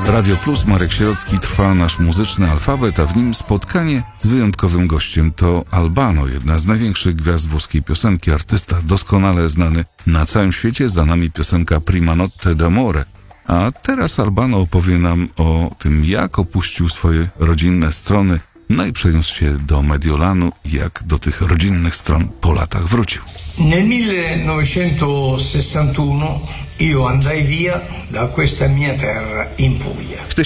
Radio Plus, Marek Sierocki, trwa nasz muzyczny alfabet, a w nim spotkanie z wyjątkowym gościem. To Albano, jedna z największych gwiazd włoskiej piosenki, artysta doskonale znany na całym świecie. Za nami piosenka Prima Notte d'Amore. A teraz Albano opowie nam o tym, jak opuścił swoje rodzinne strony, no i przeniósł się do Mediolanu, jak do tych rodzinnych stron po latach wrócił. Nel 1961 io andai via da questa mia terra in Puglia. W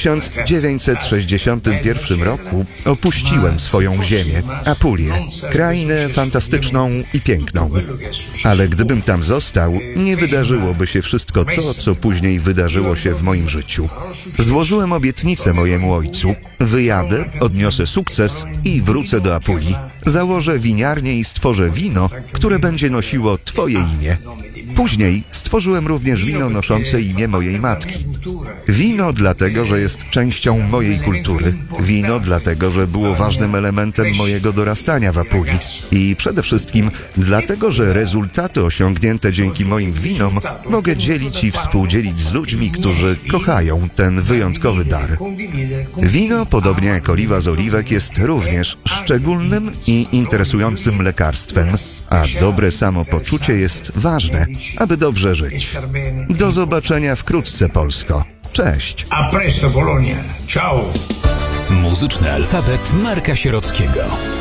1961 roku opuściłem swoją ziemię, Apulię, krainę fantastyczną i piękną. Ale gdybym tam został, nie wydarzyłoby się wszystko to, co później wydarzyło się w moim życiu. Złożyłem obietnicę mojemu ojcu. Wyjadę, odniosę sukces i wrócę do Apulii. Założę winiarnię i stworzę wino, które będzie nosiło Twoje imię. Później stworzyłem również wino noszące imię mojej matki. Wino dlatego, że jest częścią mojej kultury. Wino dlatego, że było ważnym elementem mojego dorastania w Apulii. I przede wszystkim dlatego, że rezultaty osiągnięte dzięki moim winom mogę dzielić i współdzielić z ludźmi, którzy kochają ten wyjątkowy dar. Wino, podobnie jak oliwa z oliwek, jest również szczególnym i interesującym lekarstwem, a dobre samopoczucie jest ważne, aby dobrze żyć. Do zobaczenia wkrótce, Polsko. Cześć! A presto, Polonia. Ciao! Muzyczny alfabet Marka Sierockiego.